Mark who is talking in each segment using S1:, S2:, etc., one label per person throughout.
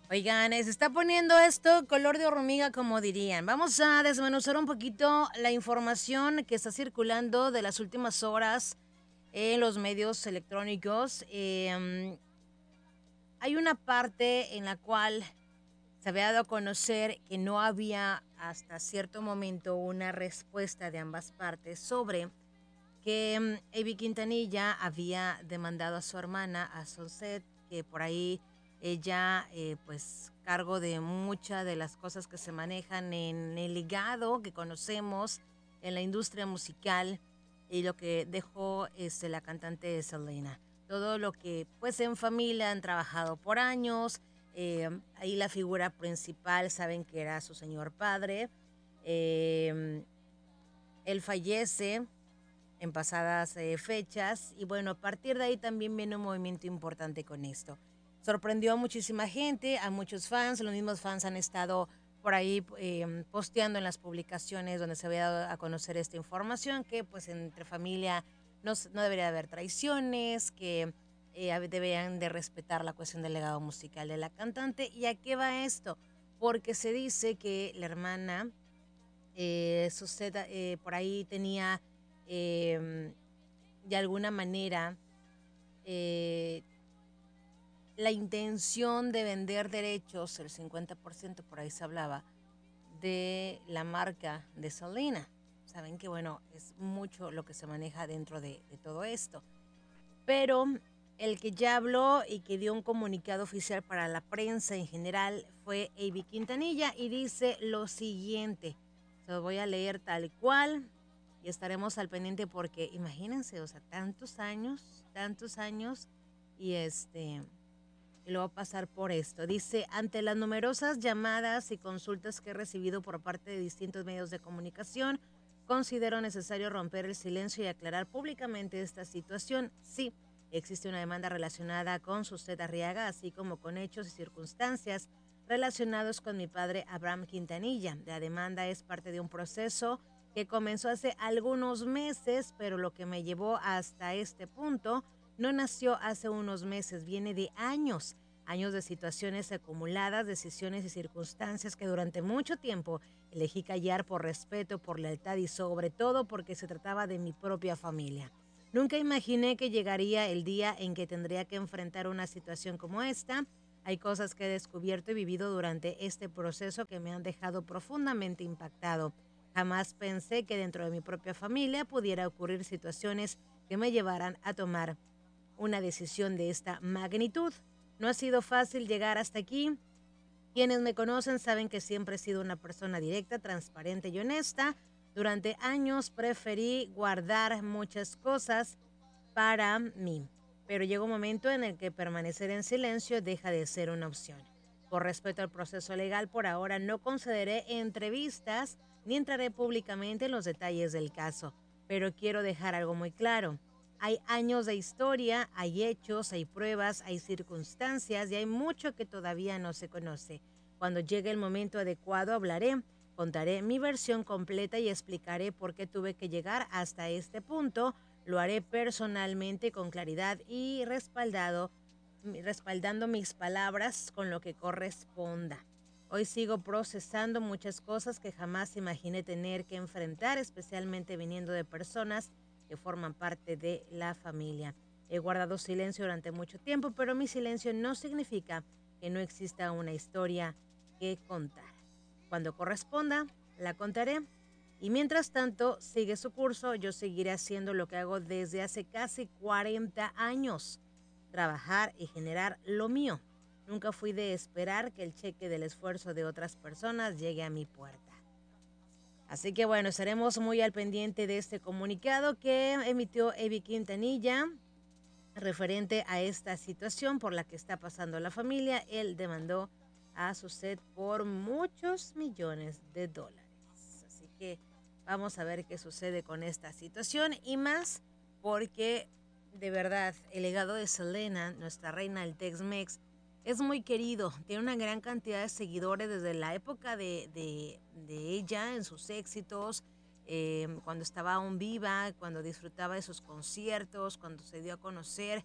S1: Oigan, se está poniendo esto color de hormiga, como dirían. Vamos a desmenuzar un poquito la información que está circulando de las últimas horas en los medios electrónicos. Hay una parte en la cual se había dado a conocer que no había hasta cierto momento una respuesta de ambas partes sobre que Evi Quintanilla había demandado a su hermana, a Sunset, que por ahí ella, pues, cargo de muchas de las cosas que se manejan en el legado que conocemos en la industria musical y lo que dejó la cantante Selena. Todo lo que, pues, en familia han trabajado por años. Ahí la figura principal, saben que era su señor padre. eh, Él fallece en pasadas fechas y bueno, a partir de ahí también viene un movimiento importante con esto. Sorprendió a muchísima gente, a muchos fans, los mismos fans han estado por ahí posteando en las publicaciones donde se había dado a conocer esta información, que pues entre familia no debería haber traiciones, que deberían de respetar la cuestión del legado musical de la cantante. ¿Y a qué va esto? Porque se dice que la hermana Suceda, por ahí tenía em, de alguna manera eh, la intención de vender derechos, el 50% por ahí se hablaba, de la marca de Selena. Saben que, bueno, es mucho lo que se maneja dentro de todo esto. Pero el que ya habló y que dio un comunicado oficial para la prensa en general fue Avi Quintanilla y dice lo siguiente. Se lo voy a leer tal cual y estaremos al pendiente porque imagínense, o sea, tantos años y y lo va a pasar por esto. Dice, ante las numerosas llamadas y consultas que he recibido por parte de distintos medios de comunicación, considero necesario romper el silencio y aclarar públicamente esta situación. Sí, existe una demanda relacionada con Susana Arriaga, así como con hechos y circunstancias relacionados con mi padre Abraham Quintanilla. La demanda es parte de un proceso que comenzó hace algunos meses, pero lo que me llevó hasta este punto no nació hace unos meses, viene de años, años de situaciones acumuladas, decisiones y circunstancias que durante mucho tiempo elegí callar por respeto, por lealtad y sobre todo porque se trataba de mi propia familia. Nunca imaginé que llegaría el día en que tendría que enfrentar una situación como esta. Hay cosas que he descubierto y vivido durante este proceso que me han dejado profundamente impactado. Jamás pensé que dentro de mi propia familia pudiera ocurrir situaciones que me llevaran a tomar una decisión de esta magnitud. No ha sido fácil llegar hasta aquí. Quienes me conocen saben que siempre he sido una persona directa, transparente y honesta. Durante años preferí guardar muchas cosas para mí, pero llega un momento en el que permanecer en silencio deja de ser una opción. Por respeto al proceso legal, por ahora no concederé entrevistas ni entraré públicamente en los detalles del caso, pero quiero dejar algo muy claro. Hay años de historia, hay hechos, hay pruebas, hay circunstancias y hay mucho que todavía no se conoce. Cuando llegue el momento adecuado hablaré, contaré mi versión completa y explicaré por qué tuve que llegar hasta este punto. Lo haré personalmente con claridad y respaldando mis palabras con lo que corresponda. Hoy sigo procesando muchas cosas que jamás imaginé tener que enfrentar, especialmente viniendo de personas que forman parte de la familia. He guardado silencio durante mucho tiempo, pero mi silencio no significa que no exista una historia que contar. Cuando corresponda, la contaré. Y mientras tanto, sigue su curso, yo seguiré haciendo lo que hago desde hace casi 40 años, trabajar y generar lo mío. Nunca fui de esperar que el cheque del esfuerzo de otras personas llegue a mi puerta. Así que bueno, estaremos muy al pendiente de este comunicado que emitió Evi Quintanilla referente a esta situación por la que está pasando la familia. Él demandó a su set por muchos millones de dólares. Así que vamos a ver qué sucede con esta situación y más porque de verdad el legado de Selena, nuestra reina del Tex-Mex, es muy querido, tiene una gran cantidad de seguidores desde la época de ella en sus éxitos, cuando estaba aún viva, cuando disfrutaba de sus conciertos, cuando se dio a conocer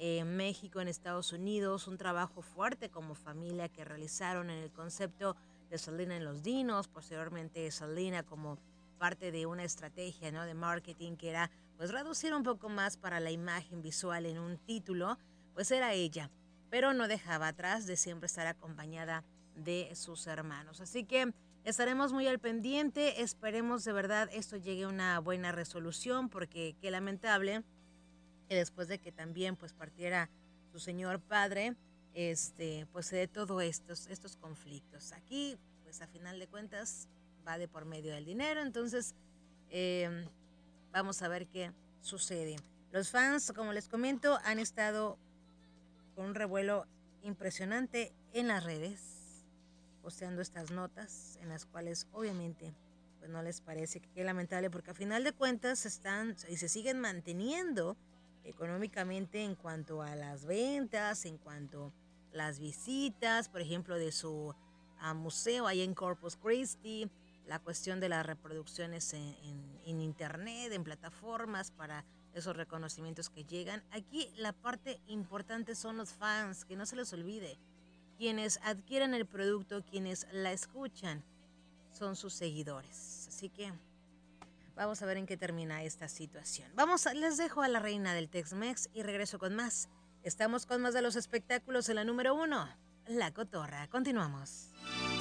S1: México, en Estados Unidos, un trabajo fuerte como familia que realizaron en el concepto de Selena en los Dinos, posteriormente Selena como parte de una estrategia, ¿no?, de marketing que era pues reducir un poco más para la imagen visual en un título, pues era ella, pero no dejaba atrás de siempre estar acompañada de sus hermanos. Así que estaremos muy al pendiente, esperemos de verdad esto llegue a una buena resolución, porque qué lamentable que después de que también pues partiera su señor padre, pues se dé todo estos conflictos. Aquí, pues a final de cuentas, va de por medio del dinero, entonces eh, vamos a ver qué sucede. Los fans, como les comento, han estado con un revuelo impresionante en las redes, posteando estas notas en las cuales obviamente pues no les parece, que qué lamentable, porque a final de cuentas están y se siguen manteniendo económicamente en cuanto a las ventas, en cuanto a las visitas, por ejemplo, de su museo ahí en Corpus Christi, la cuestión de las reproducciones en internet, en plataformas para esos reconocimientos que llegan. Aquí la parte importante son los fans, que no se les olvide. Quienes adquieren el producto, quienes la escuchan, son sus seguidores. Así que vamos a ver en qué termina esta situación. Les dejo a la reina del Tex-Mex y regreso con más. Estamos con más de los espectáculos en la número 1, La Cotorra. Continuamos.